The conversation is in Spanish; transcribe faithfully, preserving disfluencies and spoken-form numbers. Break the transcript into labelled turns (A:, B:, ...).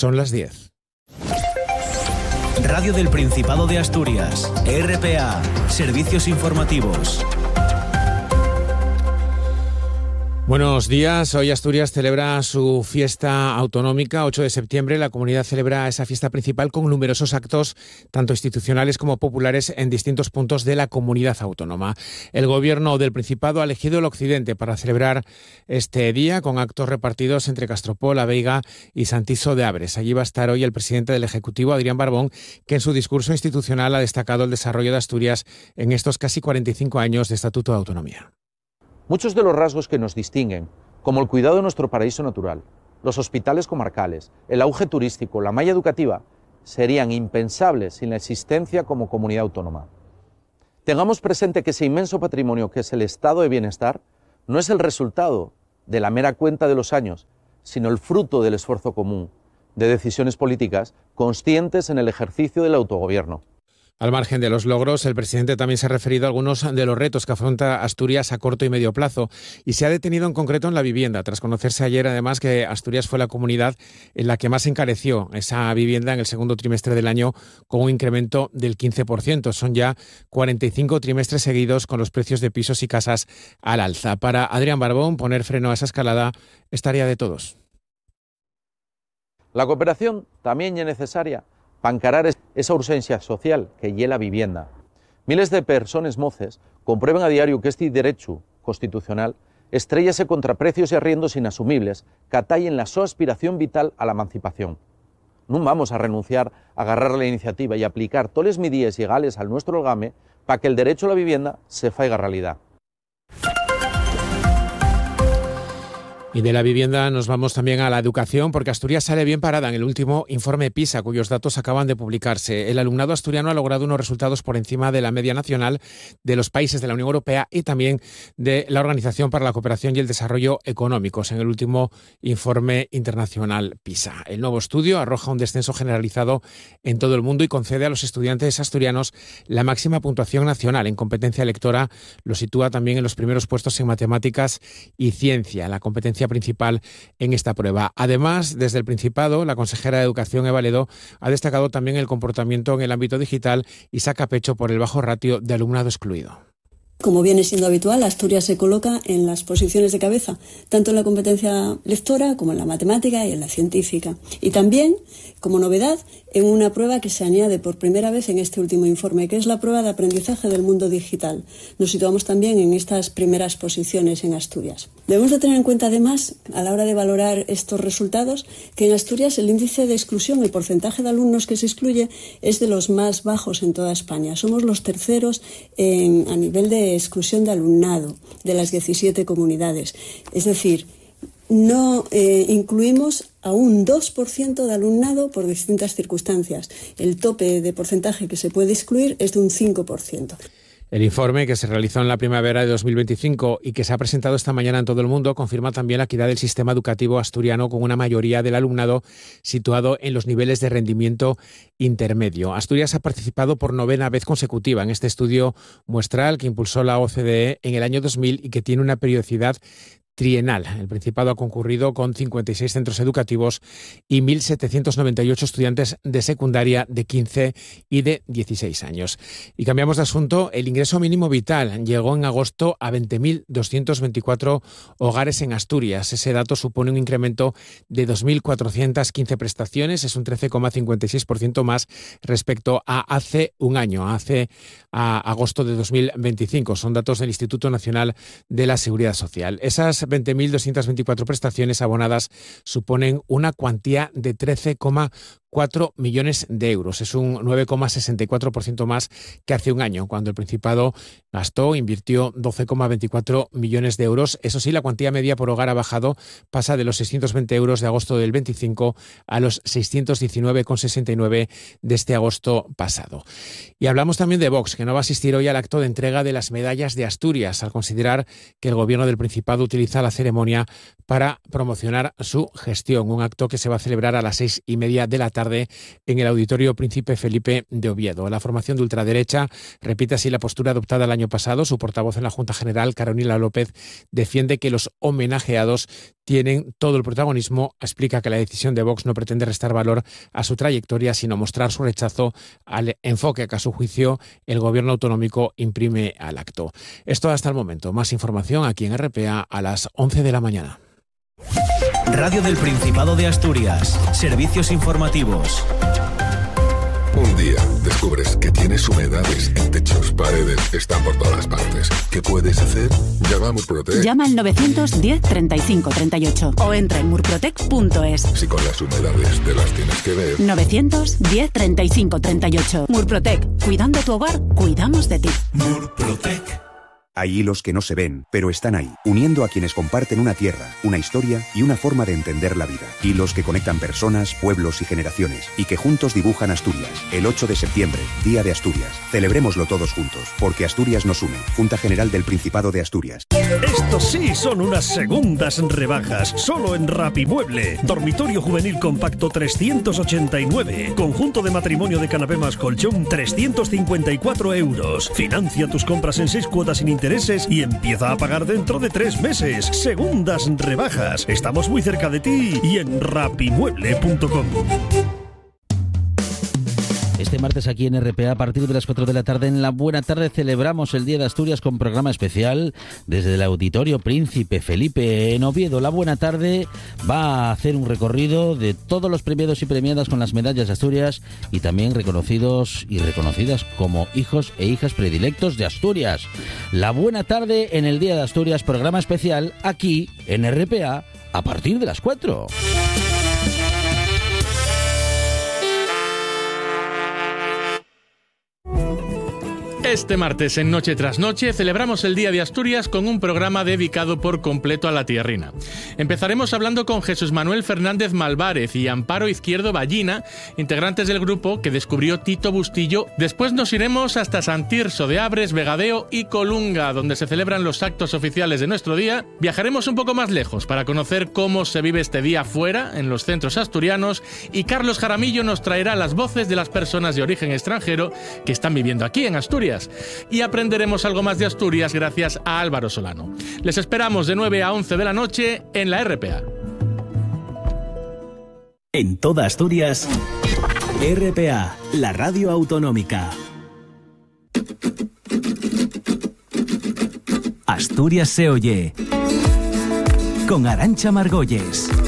A: Son las diez.
B: Radio del Principado de Asturias, R P A, Servicios Informativos.
A: Buenos días. Hoy Asturias celebra su fiesta autonómica, ocho de septiembre. La comunidad celebra esa fiesta principal con numerosos actos, tanto institucionales como populares, en distintos puntos de la comunidad autónoma. El Gobierno del Principado ha elegido el Occidente para celebrar este día, con actos repartidos entre Castropol, La Veiga y Santizo de Abres. Allí va a estar hoy el presidente del Ejecutivo, Adrián Barbón, que en su discurso institucional ha destacado el desarrollo de Asturias en estos casi cuarenta y cinco años de Estatuto de Autonomía.
C: Muchos de los rasgos que nos distinguen, como el cuidado de nuestro paraíso natural, los hospitales comarcales, el auge turístico, la malla educativa, serían impensables sin la existencia como comunidad autónoma. Tengamos presente que ese inmenso patrimonio que es el estado de bienestar no es el resultado de la mera cuenta de los años, sino el fruto del esfuerzo común, de decisiones políticas conscientes en el ejercicio del autogobierno.
A: Al margen de los logros, el presidente también se ha referido a algunos de los retos que afronta Asturias a corto y medio plazo y se ha detenido en concreto en la vivienda, tras conocerse ayer además que Asturias fue la comunidad en la que más encareció esa vivienda en el segundo trimestre del año, con un incremento del quince por ciento. Son ya cuarenta y cinco trimestres seguidos con los precios de pisos y casas al alza. Para Adrián Barbón, poner freno a esa escalada es tarea de todos.
C: La cooperación también es necesaria para encarar esa urgencia social que lle la vivienda. Miles de personas moces comprueban a diario que este derecho constitucional estrellase contra precios y arriendos inasumibles que atallen la súa aspiración vital a la emancipación. No vamos a renunciar a agarrar la iniciativa y aplicar todas las medidas legales al nuestro holgame para que el derecho a la vivienda se faiga realidad.
A: Y de la vivienda nos vamos también a la educación, porque Asturias sale bien parada en el último informe PISA, cuyos datos acaban de publicarse. El alumnado asturiano ha logrado unos resultados por encima de la media nacional de los países de la Unión Europea y también de la Organización para la Cooperación y el Desarrollo Económicos en el último informe internacional PISA. El nuevo estudio arroja un descenso generalizado en todo el mundo y concede a los estudiantes asturianos la máxima puntuación nacional en competencia lectora. Lo sitúa también en los primeros puestos en matemáticas y ciencia, la competencia principal en esta prueba. Además, desde el Principado, la consejera de Educación, Eva Ledo, ha destacado también el comportamiento en el ámbito digital y saca pecho por el bajo ratio de alumnado excluido.
D: Como viene siendo habitual, Asturias se coloca en las posiciones de cabeza, tanto en la competencia lectora como en la matemática y en la científica. Y también, como novedad, en una prueba que se añade por primera vez en este último informe, que es la prueba de aprendizaje del mundo digital. Nos situamos también en estas primeras posiciones en Asturias. Debemos de tener en cuenta, además, a la hora de valorar estos resultados, que en Asturias el índice de exclusión, el porcentaje de alumnos que se excluye, es de los más bajos en toda España. Somos los terceros en, a nivel de exclusión de alumnado de las diecisiete comunidades. Es decir, no eh, incluimos a un dos por ciento de alumnado por distintas circunstancias. El tope de porcentaje que se puede excluir es de un cinco por ciento.
A: El informe, que se realizó en la primavera de dos mil veinticinco y que se ha presentado esta mañana en todo el mundo, confirma también la equidad del sistema educativo asturiano, con una mayoría del alumnado situado en los niveles de rendimiento intermedio. Asturias ha participado por novena vez consecutiva en este estudio muestral que impulsó la O C D E en el año dos mil y que tiene una periodicidad trienal. El Principado ha concurrido con cincuenta y seis centros educativos y mil setecientos noventa y ocho estudiantes de secundaria de quince y de dieciséis años. Y cambiamos de asunto. El ingreso mínimo vital llegó en agosto a veinte mil doscientos veinticuatro hogares en Asturias. Ese dato supone un incremento de dos mil cuatrocientas quince prestaciones. Es un trece coma cincuenta y seis por ciento más respecto a hace un año, hace a agosto de dos mil veinticinco. Son datos del Instituto Nacional de la Seguridad Social. Esas veinte mil doscientas veinticuatro prestaciones abonadas suponen una cuantía de trece coma cuatro millones de euros. Es un nueve coma sesenta y cuatro por ciento más que hace un año, cuando el Principado gastó, invirtió doce coma veinticuatro millones de euros. Eso sí, la cuantía media por hogar ha bajado, pasa de los seiscientos veinte euros de agosto del veinticinco a los seiscientos diecinueve coma sesenta y nueve de este agosto pasado. Y hablamos también de Vox, que no va a asistir hoy al acto de entrega de las medallas de Asturias, al considerar que el Gobierno del Principado utiliza la ceremonia para promocionar su gestión. Un acto que se va a celebrar a las seis y media de la tarde tarde en el Auditorio Príncipe Felipe de Oviedo. La formación de ultraderecha repite así la postura adoptada el año pasado. Su portavoz en la Junta General, Carolina López, defiende que los homenajeados tienen todo el protagonismo. Explica que la decisión de Vox no pretende restar valor a su trayectoria, sino mostrar su rechazo al enfoque que, a su juicio, el gobierno autonómico imprime al acto. Esto hasta el momento. Más información aquí en R P A a las once de la mañana.
B: Radio del Principado de Asturias. Servicios informativos.
E: Un día descubres que tienes humedades en techos, paredes, están por todas partes. ¿Qué puedes hacer? Llama a Murprotec.
F: Llama al novecientos diez treinta y cinco treinta y ocho o entra en murprotec punto es.
E: Si con las humedades te las tienes que ver.
F: novecientos diez treinta y cinco treinta y ocho. Murprotec. Cuidando tu hogar, cuidamos de ti.
B: Murprotec.
G: Hay hilos que no se ven, pero están ahí, uniendo a quienes comparten una tierra, una historia y una forma de entender la vida. Hilos que conectan personas, pueblos y generaciones, y que juntos dibujan Asturias. El ocho de septiembre, Día de Asturias. Celebrémoslo todos juntos, porque Asturias nos une. Junta General del Principado de Asturias.
H: Estos sí son unas segundas rebajas, solo en Rapimueble. Dormitorio juvenil compacto trescientos ochenta y nueve. Conjunto de matrimonio de canapé más colchón trescientos cincuenta y cuatro euros. Financia tus compras en seis cuotas sin intereses y empieza a pagar dentro de tres meses. Segundas rebajas. Estamos muy cerca de ti y en rapimueble punto com.
I: Este martes aquí en R P A, a partir de las cuatro de la tarde, en la Buena Tarde, celebramos el Día de Asturias con programa especial desde el Auditorio Príncipe Felipe en Oviedo. La Buena Tarde va a hacer un recorrido de todos los premiados y premiadas con las medallas de Asturias y también reconocidos y reconocidas como hijos e hijas predilectos de Asturias. La Buena Tarde en el Día de Asturias, programa especial aquí en R P A a partir de las cuatro.
J: Este martes en Noche tras Noche celebramos el Día de Asturias con un programa dedicado por completo a la tierrina. Empezaremos hablando con Jesús Manuel Fernández Malvárez y Amparo Izquierdo Ballina, integrantes del grupo que descubrió Tito Bustillo. Después nos iremos hasta San Tirso de Abres, Vegadeo y Colunga, donde se celebran los actos oficiales de nuestro día. Viajaremos un poco más lejos para conocer cómo se vive este día fuera, en los centros asturianos, y Carlos Jaramillo nos traerá las voces de las personas de origen extranjero que están viviendo aquí en Asturias. Y aprenderemos algo más de Asturias gracias a Álvaro Solano. Les esperamos de nueve a once de la noche en la R P A.
B: En toda Asturias, R P A, la radio autonómica. Asturias se oye con Arantxa Margolles.